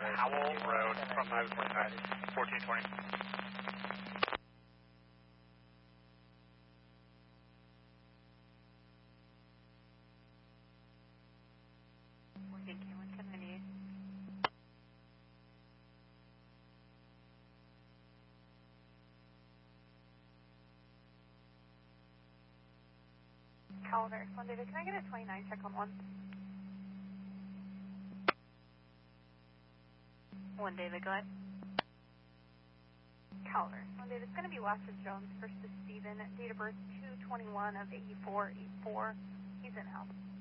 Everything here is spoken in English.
Howell Road from Highway 25, 1420. Calvert, one David, can I get a 29 check on one? One David, go ahead. Calvert, one David, it's going to be Watson Jones, first to Stephen, date of birth 2/21 of 8484. He's in help.